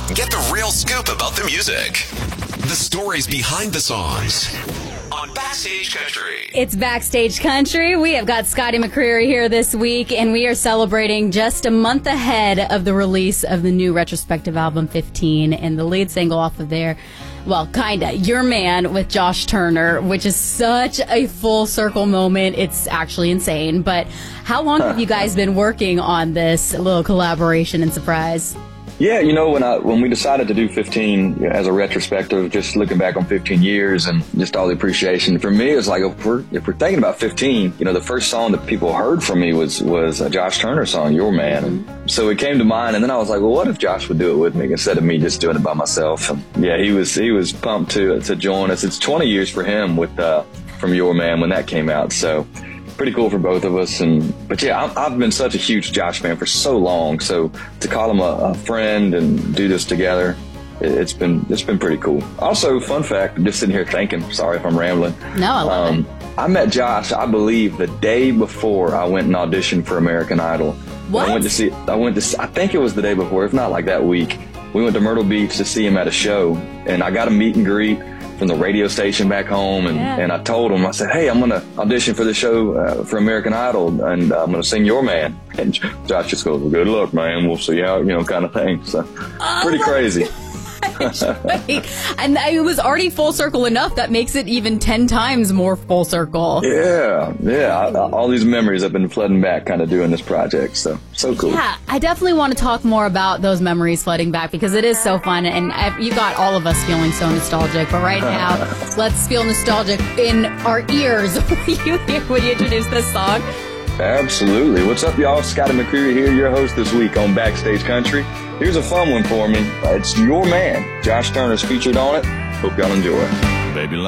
Get the real scoop about the music. The stories behind the songs. On Backstage Country. It's Backstage Country. We have got Scotty McCreery here this week, and we are celebrating just a month ahead of the release of the new retrospective album 15, and the lead single off of there, well, kinda, Your Man with Josh Turner, which is such a full circle moment. It's actually insane. But how long have you guys been working on this little collaboration and surprise? Yeah, when we decided to do 15 as a retrospective, just looking back on 15 years and just all the appreciation, for me, it's like if we're thinking about 15, the first song that people heard from me was a Josh Turner song, Your Man. And so it came to mind, and then I was like, well, what if Josh would do it with me instead of me just doing it by myself? And yeah, he was pumped to join us. It's 20 years for him with from Your Man when that came out, so pretty cool for both of us. But yeah, I've been such a huge Josh fan for so long. So to call him a friend and do this together, it's been pretty cool. Also, fun fact, I'm just sitting here thinking, sorry if I'm rambling. No, I love it. I met Josh, I believe, the day before I went and auditioned for American Idol. What? I think it was the day before, if not like that week. We went to Myrtle Beach to see him at a show, and I got a meet and greet from the radio station back home, and I told him, I said, hey, I'm going to audition for the show for American Idol, and I'm going to sing Your Man. And Josh just goes, well, good luck, man. We'll see how, kind of thing. So pretty crazy. Wait, and it was already full circle enough that makes it even 10 times more full circle. Yeah. All these memories have been flooding back kind of doing this project, so cool. Yeah, I definitely want to talk more about those memories flooding back because it is so fun, and you got all of us feeling so nostalgic. But right now, let's feel nostalgic in our ears when you introduce this song. Absolutely. What's up, y'all? Scotty McCreery here, your host this week on Backstage Country. Here's a fun one for me. It's Your Man. Josh Turner's featured on it. Hope y'all enjoy. Baby